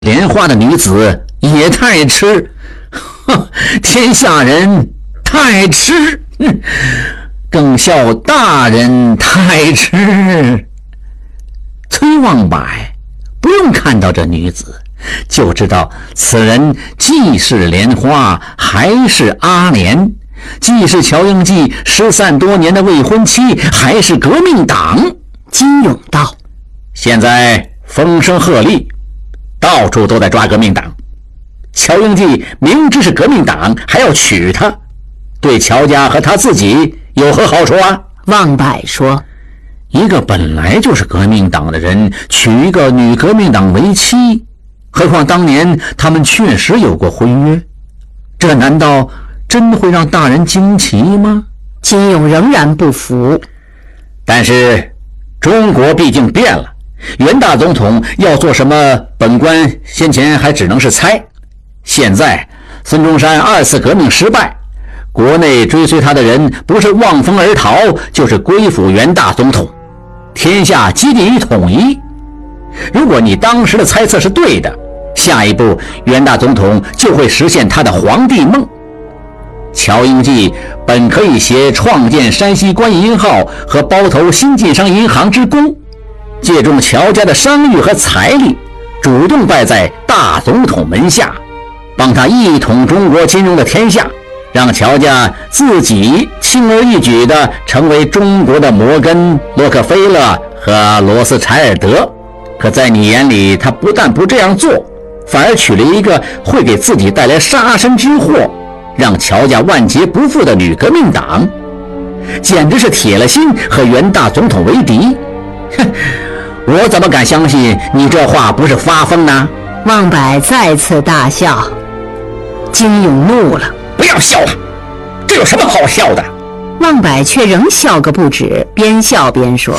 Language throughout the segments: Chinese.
莲花的女子也太痴，天下人太痴，更笑大人太痴。崔望百不用看到这女子，就知道此人既是莲花，还是阿莲，既是乔英记失散多年的未婚妻，还是革命党。 金勇道： 现在风声鹤唳，到处都在抓革命党。乔英记明知是革命党，还要娶她，对乔家和他自己有何好处啊？ 望百说： 一个本来就是革命党的人，娶一个女革命党为妻，何况当年他们确实有过婚约，这难道真会让大人惊奇吗？ 金勇仍然不服。 但是中国毕竟变了，袁大总统要做什么，本官先前还只能是猜。现在孙中山2次革命失败，国内追随他的人不是望风而逃，就是归附袁大总统，天下基地于统一。如果你当时的猜测是对的，下一步袁大总统就会实现他的皇帝梦。乔英记本可以携创建山西官银号和包头新晋商银行之功，借重乔家的商誉和财力，主动拜在大总统门下，帮他一统中国金融的天下，让乔家自己轻而易举地成为中国的摩根、洛克菲勒和罗斯柴尔德。可在你眼里，他不但不这样做，反而娶了一个会给自己带来杀身之祸，让乔家万劫不复的女革命党，简直是铁了心和袁大总统为敌。我怎么敢相信你这话不是发疯呢？ 望百再次大笑。金勇怒了： 不要笑了，这有什么好笑的？ 望百却仍笑个不止，边笑边说：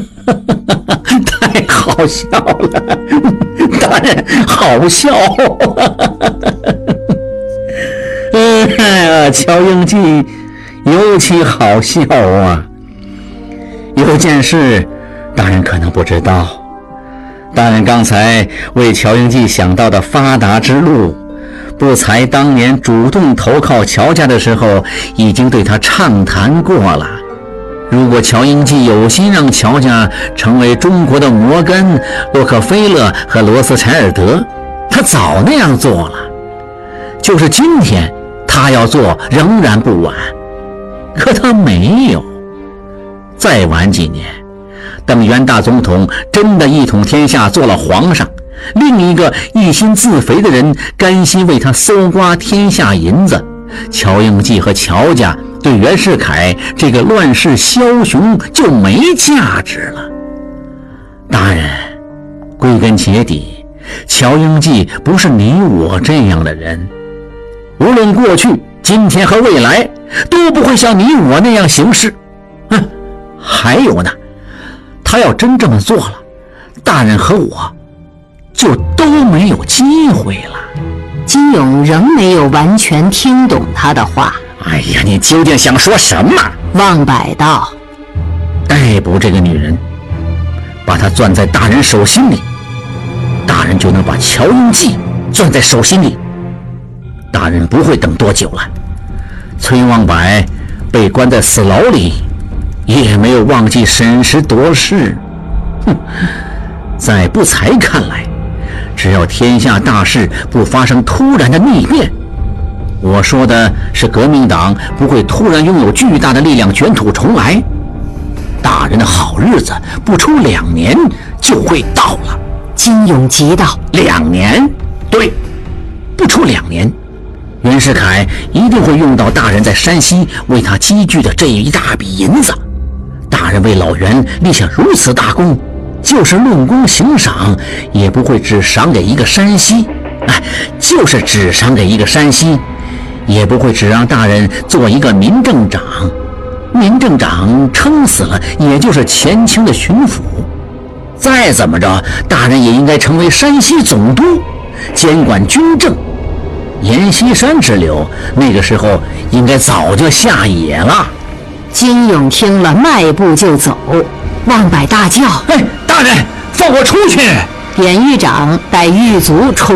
太好笑了，大人好笑。哎呀，乔英记尤其好笑啊。有件事大人可能不知道，大人刚才为乔英记想到的发达之路，不才当年主动投靠乔家的时候已经对他畅谈过了。如果乔英记有心让乔家成为中国的摩根、洛克菲勒和罗斯柴尔德，他早那样做了。就是今天他要做仍然不晚，可他没有。再晚几年，等袁大总统真的一统天下做了皇上，另一个一心自肥的人甘心为他搜刮天下银子，乔英记和乔家对袁世凯这个乱世枭雄就没价值了。大人，归根结底，乔英记不是你我这样的人，无论过去、今天和未来，都不会像你我那样行事。还有呢，他要真这么做了，大人和我就都没有机会了。 金勇仍没有完全听懂他的话。 哎呀，你究竟想说什么？ 望百道： 逮捕这个女人，把她攥在大人手心里，大人就能把乔英记攥在手心里。大人不会等多久了。崔望百被关在死牢里，也没有忘记审时度势。在不才看来，只要天下大事不发生突然的逆变，我说的是革命党不会突然拥有巨大的力量卷土重来，大人的好日子不出2年就会到了。 金勇急道 ：2年？对，不出2年，袁世凯一定会用到大人在山西为他积聚的这一大笔银子。大人为老袁立下如此大功，就是论功行赏，也不会只赏给一个山西，就是只赏给一个山西，也不会只让大人做一个民政长。民政长撑死了，也就是前清的巡抚。再怎么着，大人也应该成为山西总督，监管军政。阎锡山之流，那个时候应该早就下野了。 金勇听了，迈步就走。望百大叫： 大人，放我出去！ 典狱长带狱卒冲